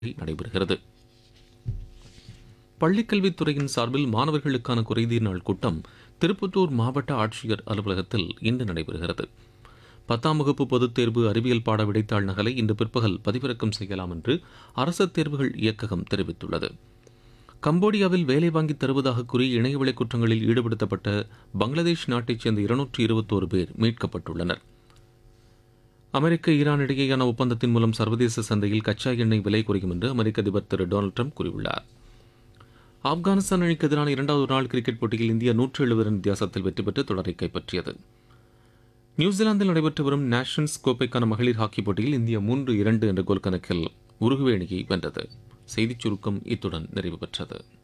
நடைபெறுகிறது. பள்ளிக்கல்வித்துறையின் சார்பில் மாணவர்களுக்கான குறைதீர் நாள் கூட்டம் திருப்பத்தூர் மாவட்ட ஆட்சியர் அலுவலகத்தில் இன்று நடைபெறுகிறது. 10ஆம் வகுப்பு பொதுத் தேர்வு அறிவியல் பாட விடைத்தாள் நகலை இன்று பிற்பகல் பதிவிறக்கம் செய்யலாம் என்று அரசு தேர்வுகள் இயக்ககம் தெரிவித்துள்ளது. கம்போடியாவில் வேலை வாங்கித் தருவதாக கூறி இணையவழி குற்றங்களில் ஈடுபடுத்தப்பட்ட பங்களாதேஷ் நாட்டைச் சேர்ந்த 221 பேர் மீட்கப்பட்டுள்ளனர். அமெரிக்க ஈரான் இடையேயான ஒப்பந்தத்தின் மூலம் சர்வதேச சந்தையில் கச்சா எண்ணெய் விலை குறையும் என்று அமெரிக்க அதிபர் திரு டொனால்டு ட்ரம்ப் கூறியுள்ளார். ஆப்கானிஸ்தான் அணிக்கு எதிரான 2வது நாள் கிரிக்கெட் போட்டியில் இந்தியா 170 ரன் வித்தியாசத்தில் வெற்றி பெற்று தொடரை கைப்பற்றியது. நியூசிலாந்தில் நடைபெற்று வரும் நேஷன்ஸ் கோப்பைக்கான மகளிர் ஹாக்கி போட்டியில் இந்தியா 3-2 என்ற கோல் கணக்கில் உருகுவே அணியை வென்றது. செய்திச் சுருக்கம் இத்துடன் நிறைவு பெற்றது.